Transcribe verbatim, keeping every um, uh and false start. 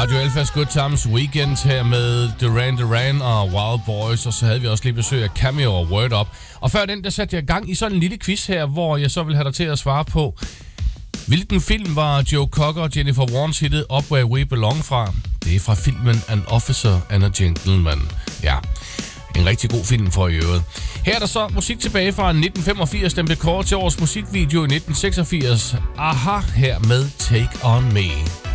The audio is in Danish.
Radio Alphas Good Times Weekend her med Duran Duran og Wild Boys, og så havde vi også lige besøg af Cameo og Word Up. Og før den, der satte jeg i gang i sådan en lille quiz her, hvor jeg så vil have dig til at svare på, hvilken film var Joe Cocker og Jennifer Warnes hittet Up Where We Belong fra? Det er fra filmen An Officer and a Gentleman. Ja, en rigtig god film for i øvrigt. Her er der så musik tilbage fra nitten femogfirs, den blev kåret til årets musikvideo i nitten seksogfirs. Aha, her med Take On Me.